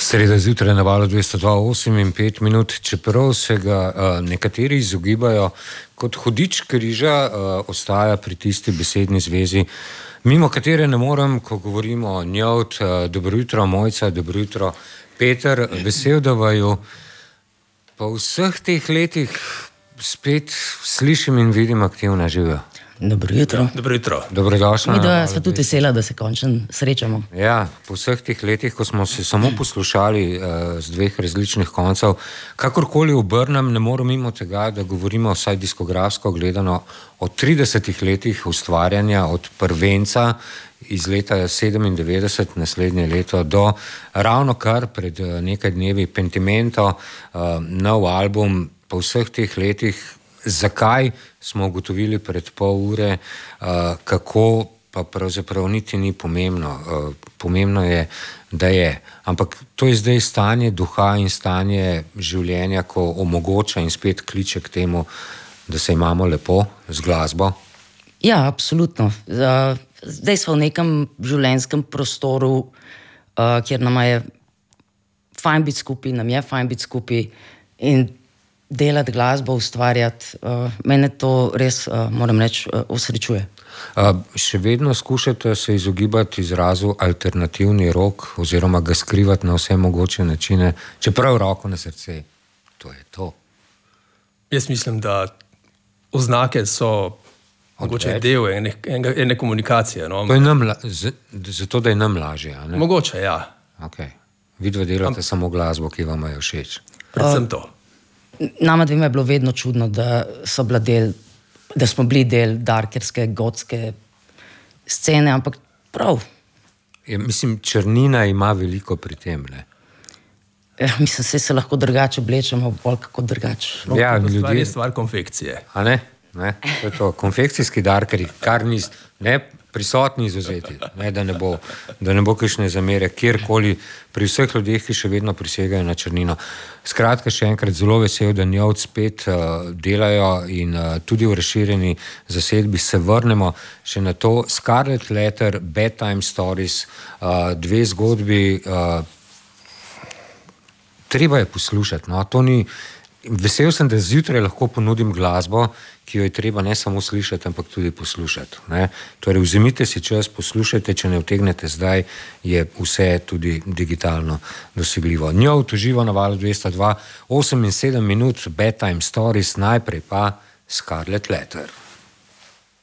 Sreda zjutraj na valu 202:08 in 5 minut, čeprav se ga nekateri izogibajo, kot hudič križa ostaja pri tisti besedni zvezi, mimo katere ne morem, ko govorimo o njot. Dobro jutro, Mojca, dobro jutro, Peter, vesel, da vaju po vseh teh letih spet slišim in vidim aktivno živijo. Dobro jutro. Dobro jutro. Dobrodošla. Mi dva sva tudi vesela, da se končno srečamo. Ja, po vseh teh letih, ko smo se samo poslušali z dveh različnih koncev, kakorkoli obrnem, ne morem mimo tega, da govorimo vsaj diskografsko gledano o 30 letih ustvarjanja od prvenca iz leta 97, naslednje leto, do ravno kar pred nekaj dnevi Pentimento, nov album. Po vseh teh letih, zakaj, smo ugotovili pred pol ure, kako pa pravzaprav niti ni pomembno. Pomembno je, da je. Ampak to je zdaj stanje duha in stanje življenja, ko omogoča in spet kliče k temu, da se imamo lepo z glasbo. Ja, absolutno. Zdaj smo v nekem življenjskem prostoru, kjer nam je fajn biti skupaj, nam je fajn biti skupaj in delati glasbo, ustvarjati, mene to res, moram reči, osrečuje. Še vedno skušate se izogibati izrazu alternativni rock oziroma ga skrivati na vse mogoče načine, čeprav roko na srce, to je to. Jaz mislim, da oznake so mogoče del ene komunikacije. No? To je zato, da je nam lažje, a ne? Mogoče, ja. Okay. Vidva delate samo glasbo, ki vam je všeč. Predvsem to. Nama dvema je bilo vedno čudno, da smo bili del darkerske, gotske scene, ampak prav. Ja, mislim, črnina ima veliko pri tem, ne? Mislim, se lahko drugače oblečemo, bolj kako drugače. Ja, ljudje... je stvar konfekcije. A ne? Ne? To je to. Konfekcijski darkeri, kar ne prisotni izuzeti, ne, da ne bo kakšne zamere, kjerkoli, pri vseh ljudeh, ki še vedno prisegajo na črnino. Skratka, še enkrat zelo vesel, da Njovc spet delajo in tudi v razširjeni zasedbi se vrnemo še na to. Scarlet Letter, Bedtime Stories, dve zgodbi, treba je poslušati, no, to ni... Vesel sem, da zjutraj lahko ponudim glasbo, ki jo je treba ne samo slišati, ampak tudi poslušati. Ne? Torej, vzemite si čas, poslušajte, če ne utegnete zdaj, je vse tudi digitalno dosegljivo. Njovc uživa na valu 202:08 in 7 minut, Bedtime Stories, najprej pa Scarlet Letter.